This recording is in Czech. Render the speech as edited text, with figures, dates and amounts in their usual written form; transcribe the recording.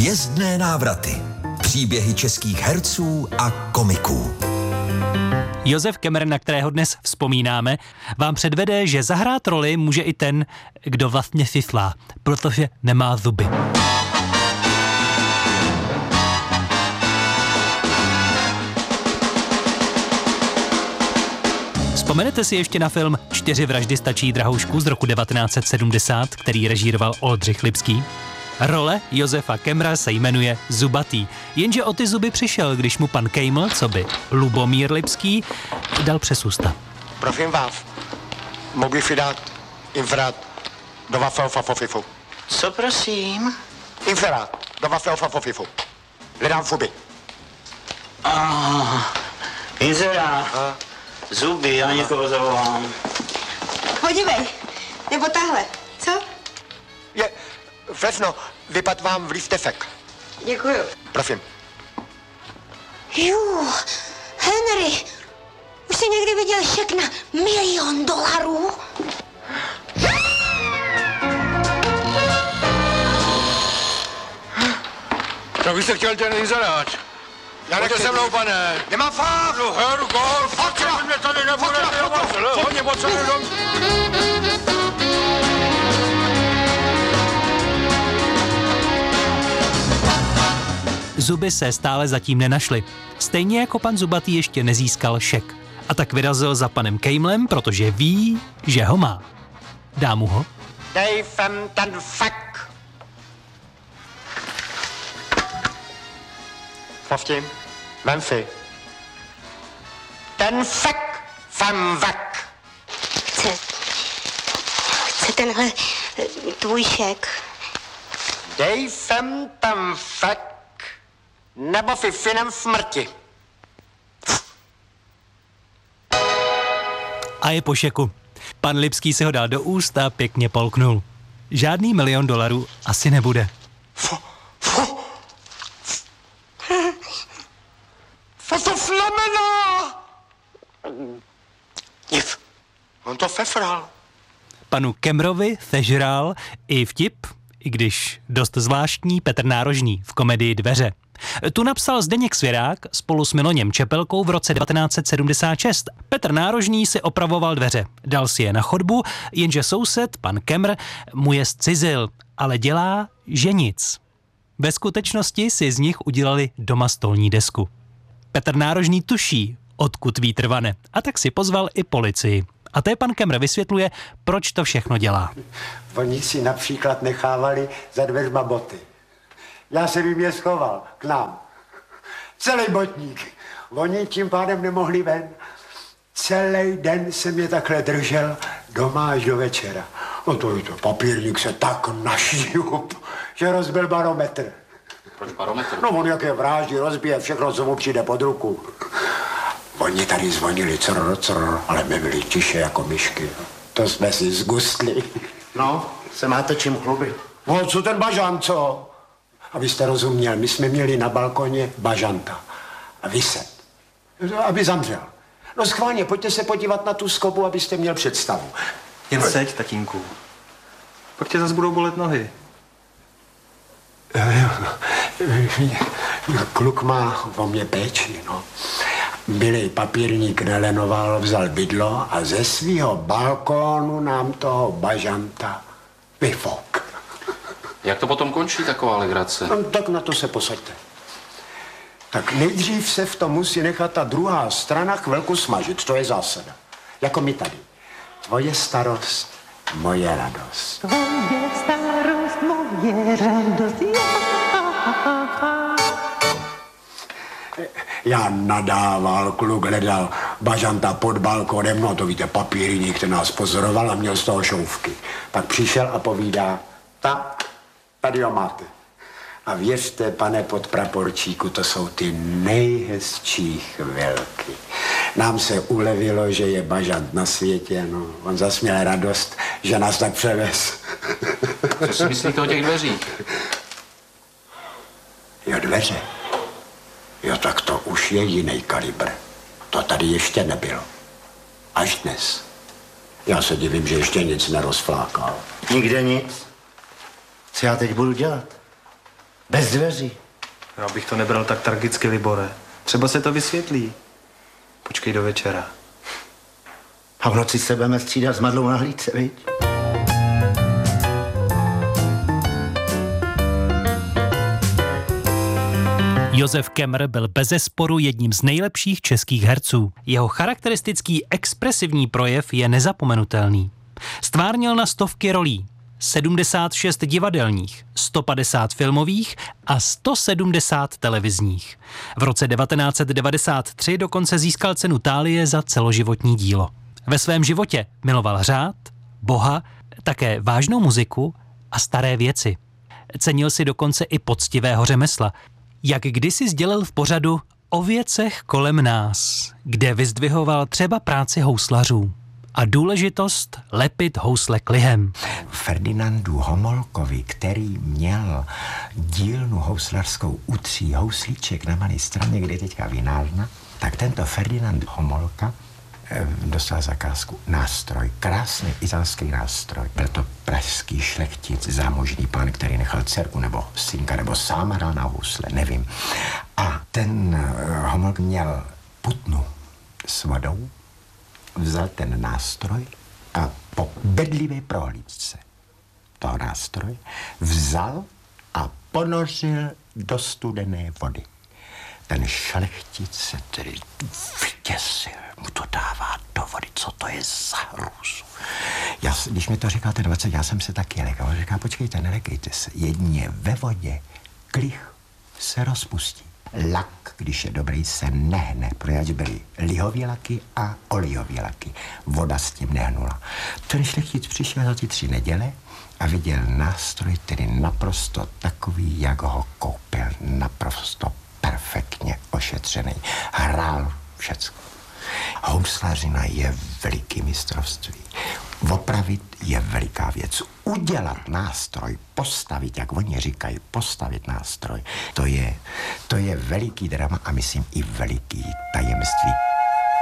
Hvězdné návraty. Příběhy českých herců a komiků. Josef Kemmer, na kterého dnes vzpomínáme, vám předvede, že zahrát roli může i ten, kdo vlastně fiflá, protože nemá zuby. Vzpomenete si ještě na film 4 vraždy stačí drahoušku z roku 1970, který režíroval Oldřich Lipský? Role Josefa Kemmera se jmenuje Zubatý, jenže o ty zuby přišel, když mu pan Kejml, co by Lubomír Lipský, dal přes ústa. Prosím vás, mogli si dát inferát do vašeho fafofifu. Co prosím? Inferát do vašeho fafofifu. Hledám zuby. Inzerát. Zuby, já někoho zavolám. Podívej, nebo tahle, co? Je, Vesno, vypad vám v lístefek. Děkuju. Prosím. Henry, už jsi někdy viděl šek na $1 000 000? Tak vy jste chtěl ten inzerát. Já Pojďte se mnou, pane. Nemá fakt. No, heru, gol, fakt, mě tady nebude, já vás hodně potřebuji dom. Zuby se stále zatím nenašly. Stejně jako pan Zubatý ještě nezískal šek. A tak vyrazil za panem Kejmlem, protože ví, že ho má. Dá mu ho? Dej sem ten fek. Povtím, vem si. Ten fek sem vek. Chce tenhle tvůj šek. Dej sem ten fek, nebo si synem smrti. A je po šeku. Pan Lipský si ho dal do úst a pěkně polknul. Žádný $1 000 000 asi nebude. Co to znamená? Nic. On to fefral. Panu Kemmerovi sežral i vtip, i když dost zvláštní, Petr Nárožný v komedii Dveře. Tu napsal Zdeněk Svěrák spolu s Miloněm Čepelkou v roce 1976. Petr Nárožný si opravoval dveře, dal si je na chodbu, jenže soused, pan Kemmer, mu je zcizil, ale dělá, že nic. Ve skutečnosti si z nich udělali doma stolní desku. Petr Nárožný tuší, odkud vítr vane, a tak si pozval i policii. A té pan Kemmer vysvětluje, proč to všechno dělá. Oni si například nechávali za dveřma boty. Já jsem jim je schoval k nám. Celý botník. Oni tím pádem nemohli ven. Celý den jsem je takhle držel doma až do večera. No to papírník se tak našíup, že rozbil barometr. Proč barometr? No on jak je vráždí, rozbije všechno, co mu přijde pod ruku. Oni tady zvonili crr, ale my byli tiše jako myšky. To jsme si zgustli. No, se máte čím chlubit. No, co ten bažant, co? Abyste rozuměl, my jsme měli na balkoně bažanta. A vyset. Aby zamřel. No schválně, pojďte se podívat na tu skobu, abyste měl představu. Jen seď, tatínku. Pak tě zase budou bolet nohy. Kluk má o mě péči, no. Bylej papírník nelenoval, vzal bydlo a ze svýho balkónu nám toho bažanta vyfok. Jak to potom končí, taková legrace? No, tak na to se posaďte. Tak nejdřív se v tom musí nechat ta druhá strana chvilku smažit, to je zásada. Jako my tady. Tvoje starost, moje radost. Tvoje starost, moje radost, Já nadával, kluk hledal bažanta pod balkónem, no to víte, papírník, ten nás pozoroval a měl z toho šouvky. Pak přišel a povídá, tak, tady ho máte. A věřte, pane podpraporčíku, to jsou ty nejhezčí chvilky. Nám se ulevilo, že je bažant na světě, no. On zas měl radost, že nás tak převez. Co si myslíte o těch dveřích? Jo, dveře. Jo, tak to už je jiný kalibr. To tady ještě nebylo. Až dnes. Já se divím, že ještě nic nerozflákal. Nikde nic. Co já teď budu dělat? Bez dveří. Já bych to nebral tak tragicky, Libore. Třeba se to vysvětlí. Počkej do večera. A v noci se budeme střídat s Madlou na hlídce, viď? Josef Kemr byl bezesporu jedním z nejlepších českých herců. Jeho charakteristický expresivní projev je nezapomenutelný. Stvárnil na stovky rolí, 76 divadelních, 150 filmových a 170 televizních. V roce 1993 dokonce získal cenu Thálie za celoživotní dílo. Ve svém životě miloval řád, Boha, také vážnou muziku a staré věci. Cenil si dokonce i poctivého řemesla, jak kdysi sdělil v pořadu O věcech kolem nás, kde vyzdvihoval třeba práci houslařů a důležitost lepit housle klihem. Ferdinandu Homolkovi, který měl dílnu houslařskou u Tří houslíček na Malé Straně, kde je teďka vinárna, tak tento Ferdinand Homolka dostal zakázku nástroj, krásný italský nástroj. Byl to pražský šlechtic, zámožný pán, který nechal dcerku nebo synka, nebo sám hrál na housle, nevím. A ten Homolk měl putnu s vodou, vzal ten nástroj a po bedlivé prohlídce toho nástroje vzal a ponořil do studené vody. Ten šlechtic se tedy vytěsil, mu to dává do vody, co to je za hrůzu. Když mi to říkal ten 20, já jsem se taky lekal. Říká, počkejte, nelekejte se, jedině ve vodě klich se rozpustí. Lak, když je dobrý, se nehne, protože byly lihový laky a olejový laky. Voda s tím nehnula. Ten šlechtic přišel za ty 3 neděle a viděl nástroj, tedy naprosto takový, jak ho koupil, naprosto perfektně ošetřený. Hrál všecko. Houslařina je veliký mistrovství. Opravit je veliká věc. Udělat nástroj, postavit, jak oni říkají, postavit nástroj, to je veliký drama a myslím i veliký tajemství.